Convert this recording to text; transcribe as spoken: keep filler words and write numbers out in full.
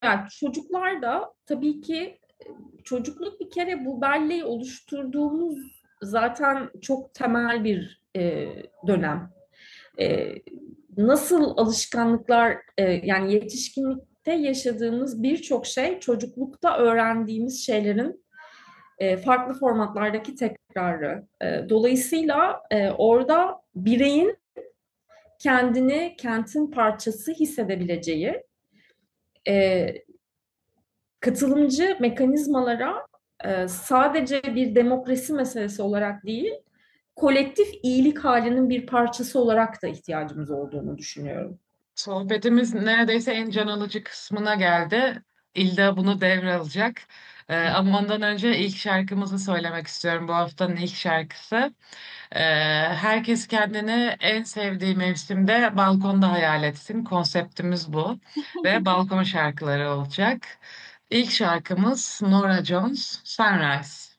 yani çocuklar da tabii ki çocukluk bir kere bu belleği oluşturduğumuz zaten çok temel bir e, dönem. E, Nasıl alışkanlıklar e, yani yetişkinlikte yaşadığımız birçok şey çocuklukta öğrendiğimiz şeylerin e, farklı formatlardaki tekrarı. E, dolayısıyla e, orada bireyin kendini kentin parçası hissedebileceği e, katılımcı mekanizmalara e, sadece bir demokrasi meselesi olarak değil, kolektif iyilik halinin bir parçası olarak da ihtiyacımız olduğunu düşünüyorum. Sohbetimiz neredeyse en can alıcı kısmına geldi. İlda bunu devralacak. Ee, ama ondan önce ilk şarkımızı söylemek istiyorum. Bu haftanın ilk şarkısı. Ee, Herkes kendini en sevdiği mevsimde balkonda hayal etsin. Konseptimiz bu. Ve balkon şarkıları olacak. İlk şarkımız Norah Jones, Sunrise.